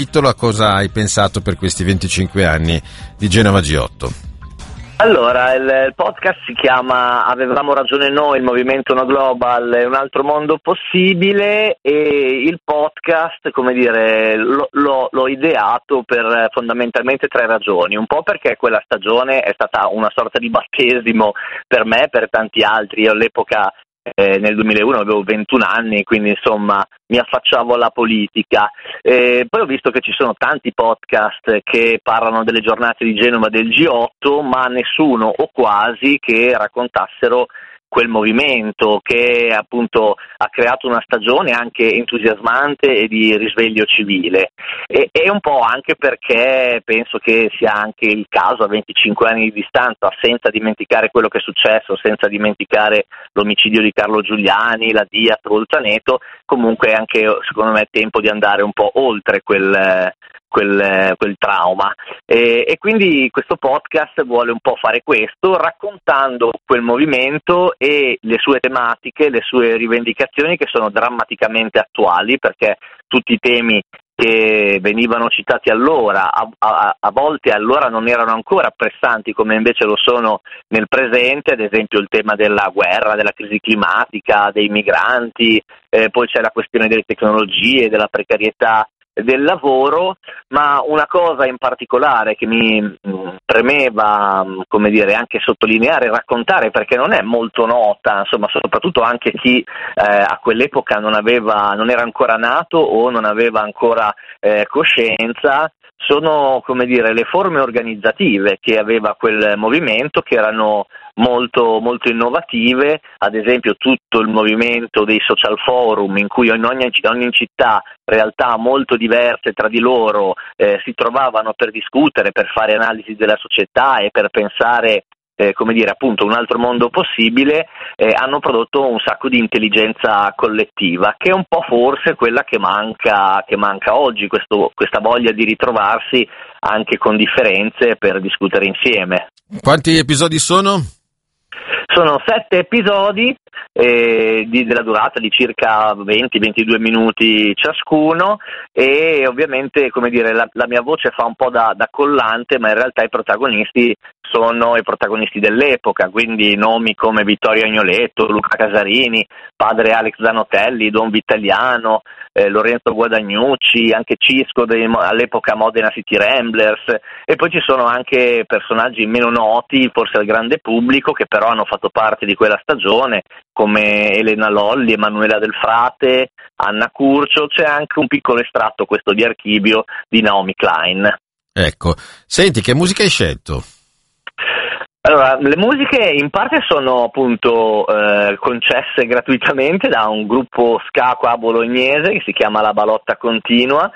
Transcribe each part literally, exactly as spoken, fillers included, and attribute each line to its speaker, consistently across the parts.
Speaker 1: titolo, a cosa hai pensato per questi venticinque anni di Genova G otto?
Speaker 2: Allora, il, il podcast si chiama Avevamo ragione noi, il movimento No Global è un altro mondo possibile, e il podcast, come dire, lo, lo, l'ho ideato per fondamentalmente tre ragioni. Un po' perché quella stagione è stata una sorta di battesimo per me e per tanti altri. Io all'epoca, Eh, nel duemilauno, avevo ventuno anni, quindi insomma mi affacciavo alla politica. Eh, poi ho visto che ci sono tanti podcast che parlano delle giornate di Genova del G otto, ma nessuno o quasi che raccontassero quel movimento che appunto ha creato una stagione anche entusiasmante e di risveglio civile, e, e un po' anche perché penso che sia anche il caso a venticinque anni di distanza, senza dimenticare quello che è successo, senza dimenticare l'omicidio di Carlo Giuliani, la Diat, Bolzaneto, comunque è anche secondo me tempo di andare un po' oltre quel Quel, quel trauma, e, e quindi questo podcast vuole un po' fare questo, raccontando quel movimento e le sue tematiche, le sue rivendicazioni, che sono drammaticamente attuali, perché tutti i temi che venivano citati allora a, a, a volte allora non erano ancora pressanti come invece lo sono nel presente, ad esempio il tema della guerra, della crisi climatica, dei migranti, eh, poi c'è la questione delle tecnologie, della precarietà del lavoro, ma una cosa in particolare che mi mh, premeva, mh, come dire, anche sottolineare e raccontare, perché non è molto nota, insomma, soprattutto anche chi eh, a quell'epoca non aveva, non era ancora nato o non aveva ancora eh, coscienza, sono, come dire, le forme organizzative che aveva quel movimento, che erano molto molto innovative, ad esempio tutto il movimento dei social forum, in cui in ogni, ogni città realtà molto diverse tra di loro eh, si trovavano per discutere, per fare analisi della società e per pensare Eh, come dire, appunto, un altro mondo possibile, eh, hanno prodotto un sacco di intelligenza collettiva, che è un po' forse quella che manca, che manca oggi, questo, questa voglia di ritrovarsi anche con differenze per discutere insieme.
Speaker 1: Quanti episodi sono?
Speaker 2: Sono sette episodi eh, di, della durata di circa venti ventidue minuti ciascuno, e ovviamente, come dire, la, la mia voce fa un po' da, da collante, ma in realtà i protagonisti sono i protagonisti dell'epoca, quindi nomi come Vittorio Agnoletto, Luca Casarini, padre Alex Zanotelli, Don Vitaliano, eh, Lorenzo Guadagnucci, anche Cisco dei, all'epoca Modena City Ramblers, e poi ci sono anche personaggi meno noti forse al grande pubblico, che però hanno fatto parte di quella stagione, come Elena Lolli, Emanuela Del Frate, Anna Curcio. C'è anche un piccolo estratto, questo di archivio, di Naomi Klein.
Speaker 1: Ecco, senti, che musica hai scelto?
Speaker 2: Allora, le musiche in parte sono appunto eh, concesse gratuitamente da un gruppo ska qua bolognese che si chiama La Balotta Continua,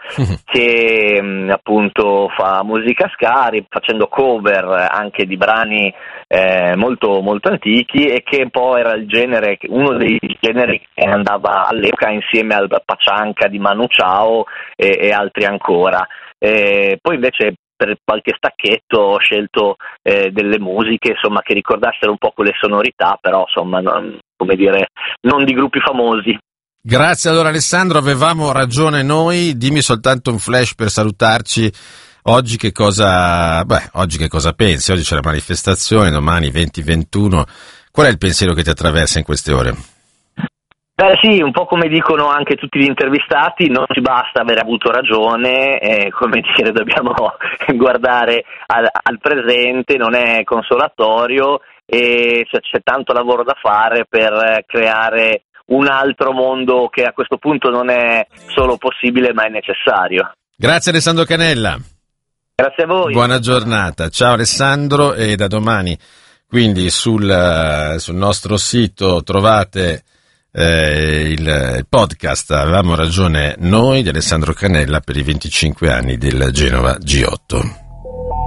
Speaker 2: che mh, appunto fa musica ska facendo cover anche di brani eh, molto molto antichi, e che un po' era il genere, uno dei generi che andava all'epoca insieme al Paccianca di Manu Chao e, e altri ancora. E poi invece per qualche stacchetto ho scelto eh, delle musiche, insomma, che ricordassero un po' quelle sonorità, però insomma, non, come dire, non di gruppi famosi.
Speaker 1: Grazie allora Alessandro, avevamo ragione noi. Dimmi soltanto un flash per salutarci. Oggi che cosa, beh, oggi che cosa pensi? Oggi c'è la manifestazione, domani venti ventuno. Qual è il pensiero che ti attraversa in queste ore?
Speaker 2: Beh sì, un po' come dicono anche tutti gli intervistati, non ci basta aver avuto ragione, eh, come dire, dobbiamo guardare al, al presente, non è consolatorio, e c'è, c'è tanto lavoro da fare per creare un altro mondo che a questo punto non è solo possibile ma è necessario.
Speaker 1: Grazie Alessandro Canella.
Speaker 2: Grazie a voi.
Speaker 1: Buona giornata. Ciao Alessandro, e da domani quindi sul, sul nostro sito trovate Eh, il, il podcast Avevamo ragione noi di Alessandro Canella per i venticinque anni del Genova G otto.